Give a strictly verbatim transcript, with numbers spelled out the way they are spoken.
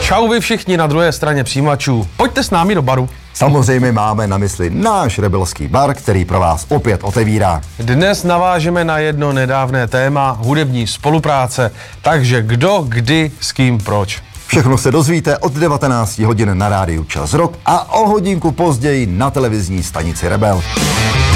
Čau vy všichni na druhé straně přijímačů. Pojďte s námi do baru. Samozřejmě máme na mysli náš rebelský bar, který pro vás opět otevírá. Dnes navážeme na jedno nedávné téma hudební spolupráce. Takže kdo, kdy, s kým, proč. Všechno se dozvíte od devatenácti hodin na rádiu Čas Rock a o hodinku později na televizní stanici Rebel.